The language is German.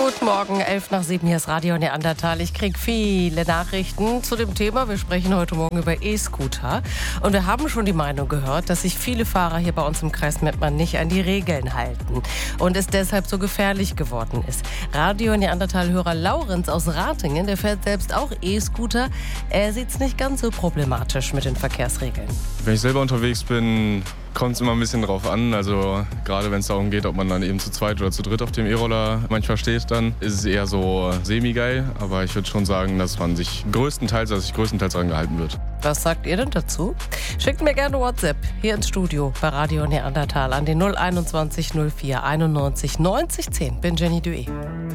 Guten Morgen, 6:11, hier ist Radio Neandertal. Ich kriege viele Nachrichten zu dem Thema. Wir sprechen heute Morgen über E-Scooter. Und wir haben schon die Meinung gehört, dass sich viele Fahrer hier bei uns im Kreis Mettmann nicht an die Regeln halten und es deshalb so gefährlich geworden ist. Radio Neandertal-Hörer Laurenz aus Ratingen, der fährt selbst auch E-Scooter. Er sieht es nicht ganz so problematisch mit den Verkehrsregeln. Wenn ich selber unterwegs bin, kommt es immer ein bisschen drauf an. Also gerade wenn es darum geht, ob man dann eben zu zweit oder zu dritt auf dem E-Roller manchmal steht, dann ist es eher so semi-geil. Aber ich würde schon sagen, dass sich größtenteils daran gehalten wird. Was sagt ihr denn dazu? Schickt mir gerne WhatsApp hier ins Studio bei Radio Neandertal an den 021 04 91 90 10. Bin Jenny Dué.